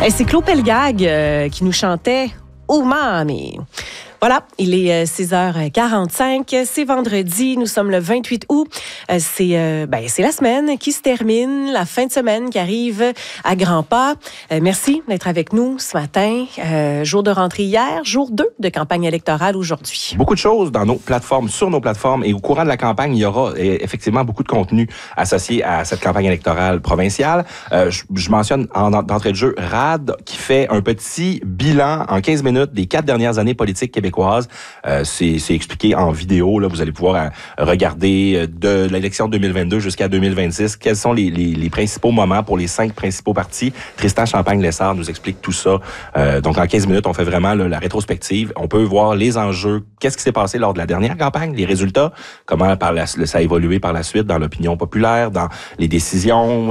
Et c'est Claude Pelgag qui nous chantait « Oh Mamie ». Voilà, il est 6h45, c'est vendredi, nous sommes le 28 août. C'est la semaine qui se termine, la fin de semaine qui arrive à grands pas. Merci d'être avec nous ce matin. Jour de rentrée hier, jour 2 de campagne électorale aujourd'hui. Beaucoup de choses dans nos plateformes, sur nos plateformes, et au courant de la campagne, il y aura effectivement beaucoup de contenu associé à cette campagne électorale provinciale. Je mentionne d'entrée de jeu RAD qui fait un petit bilan en 15 minutes des 4 dernières années politiques québécoises. C'est expliqué en vidéo. Là, vous allez pouvoir regarder de l'élection 2022 jusqu'à 2026 quels sont les principaux moments pour les 5 principaux partis. Tristan Champagne-Lessard nous explique tout ça. Donc, en 15 minutes, on fait vraiment la rétrospective. On peut voir les enjeux, qu'est-ce qui s'est passé lors de la dernière campagne, les résultats, comment ça a évolué par la suite dans l'opinion populaire, dans les décisions,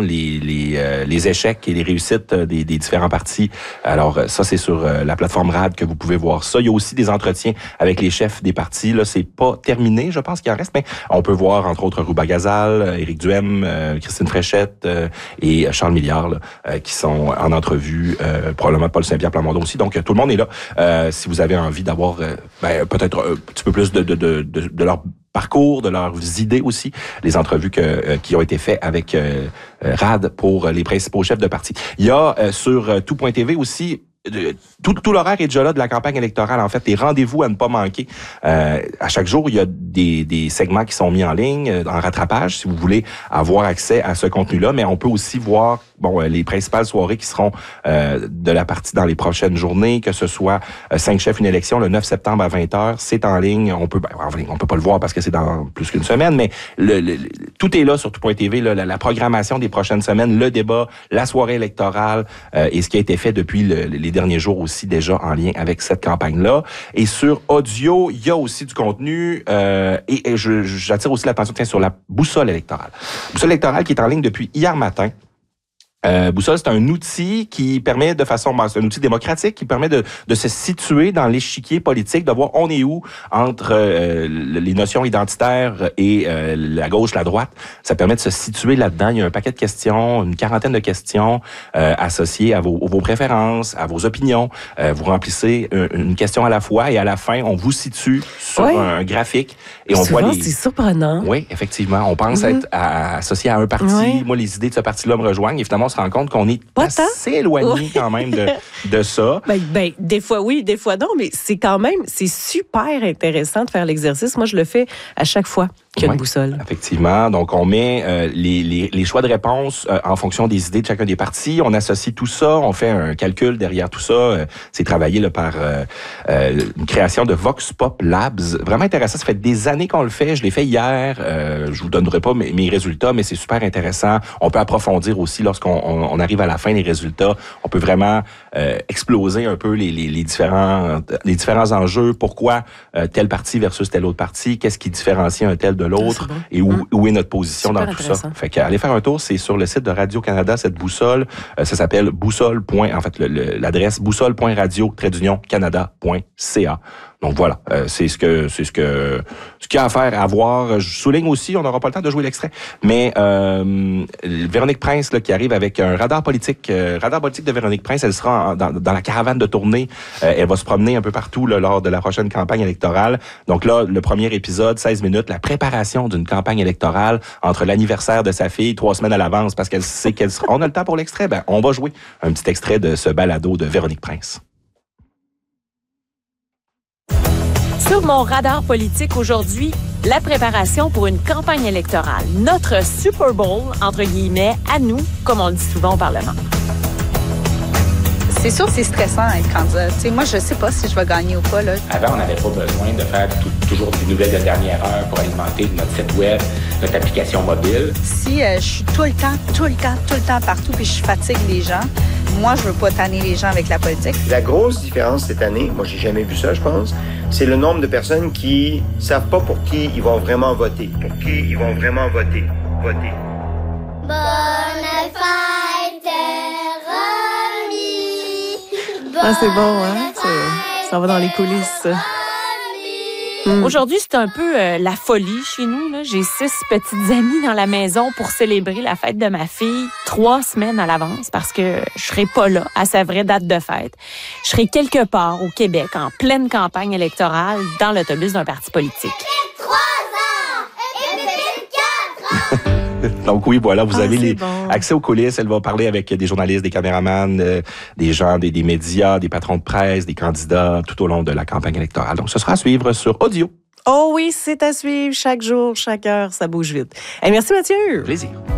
les échecs et les réussites des différents partis. Alors, ça, c'est sur la plateforme RAD que vous pouvez voir ça. Il y a aussi des entretiens avec les chefs des partis. Là, c'est pas terminé, je pense qu'il en reste, mais on peut voir, entre autres, Rouba Gazal, Éric Duhem, Christine Fréchette et Charles Milliard, là, qui sont en entrevue, probablement Paul Saint-Pierre Plamondon aussi. Donc, tout le monde est là. Si vous avez envie d'avoir peut-être un petit peu plus de leur parcours, de leurs idées aussi, les entrevues qui ont été faites avec RAD pour les principaux chefs de parti. Il y a sur tout.tv aussi tout l'horaire est déjà là de la campagne électorale. En fait, les rendez-vous à ne pas manquer. À chaque jour, il y a des segments qui sont mis en ligne, en rattrapage, si vous voulez avoir accès à ce contenu-là. Mais on peut aussi voir les principales soirées qui seront de la partie dans les prochaines journées, que ce soit 5 chefs, une élection, le 9 septembre à 20h. C'est en ligne. On peut pas le voir parce que c'est dans plus qu'une semaine, mais tout est là sur tout.tv. La programmation des prochaines semaines, le débat, la soirée électorale et ce qui a été fait depuis les derniers jours aussi déjà en lien avec cette campagne-là. Et sur audio, il y a aussi du contenu et j'attire aussi l'attention sur la boussole électorale. Boussole électorale qui est en ligne depuis hier matin. Boussole, c'est un outil qui permet c'est un outil démocratique qui permet de se situer dans l'échiquier politique, de voir on est où entre les notions identitaires et la gauche, la droite. Ça permet de se situer là-dedans. Il y a un paquet de questions, une quarantaine de questions associées à vos préférences, à vos opinions. Vous remplissez une question à la fois et à la fin, on vous situe sur un graphique et on voit c'est surprenant. Oui, effectivement. On pense être associé à un parti. Oui. Moi, les idées de ce parti-là me rejoignent. Évidemment, on se rend compte qu'on est assez éloigné quand même de ça. Des fois oui, des fois non, mais c'est super intéressant de faire l'exercice. Moi, je le fais à chaque fois qu'il y a une boussole. Effectivement. Donc, on met les choix de réponse en fonction des idées de chacun des partis. On associe tout ça. On fait un calcul derrière tout ça. C'est travaillé là, par une création de Vox Pop Labs. Vraiment intéressant. Ça fait des années qu'on le fait. Je l'ai fait hier. Je vous donnerai pas mes résultats, mais c'est super intéressant. On peut approfondir aussi lorsqu'on arrive à la fin des résultats. On peut vraiment exploser un peu les différents enjeux. Pourquoi tel parti versus tel autre parti? Qu'est-ce qui différencie un tel de l'autre et où est notre position super dans tout ça. Fait qu'allez faire un tour, c'est sur le site de Radio-Canada, cette boussole. Ça s'appelle boussole. L'adresse boussole.radio-canada.ca. Donc voilà, c'est ce qu'il y a à faire, à voir. Je souligne aussi, on n'aura pas le temps de jouer l'extrait, mais Véronique Prince là, qui arrive avec un radar politique de Véronique Prince, elle sera dans la caravane de tournée. Elle va se promener un peu partout là, lors de la prochaine campagne électorale. Donc là, le premier épisode, 16 minutes, la préparation d'une campagne électorale entre l'anniversaire de sa fille 3 semaines à l'avance parce qu'elle sait qu'elle sera. On a le temps pour l'extrait, on va jouer un petit extrait de ce balado de Véronique Prince. Sur mon radar politique aujourd'hui, la préparation pour une campagne électorale. Notre Super Bowl, entre guillemets, à nous, comme on le dit souvent au Parlement. C'est sûr que c'est stressant être candidat. T'sais, moi, je sais pas si je vais gagner ou pas. Là. Avant, on n'avait pas besoin de faire toujours des nouvelles de dernière heure pour alimenter notre site web, notre application mobile. Si je suis tout le temps partout puis je fatigue les gens, moi, je veux pas tanner les gens avec la politique. La grosse différence cette année, moi, j'ai jamais vu ça, je pense, c'est le nombre de personnes qui savent pas pour qui ils vont vraiment voter. Pour qui ils vont vraiment voter. Bonne fête, Romy. C'est bon, hein? Ça va dans les coulisses. Aujourd'hui, c'est un peu la folie chez nous. Là. J'ai 6 petites amies dans la maison pour célébrer la fête de ma fille 3 semaines à l'avance parce que je serai pas là à sa vraie date de fête. Je serai quelque part au Québec en pleine campagne électorale dans l'autobus d'un parti politique. 3 ans! Et 4 ans! Donc oui, voilà, vous avez bon. accès aux coulisses. Elle va parler avec des journalistes, des caméramans, des gens, des médias, des patrons de presse, des candidats tout au long de la campagne électorale. Donc ce sera à suivre sur Audio. Oh oui, c'est à suivre chaque jour, chaque heure, ça bouge vite. Merci Mathieu. Plaisir.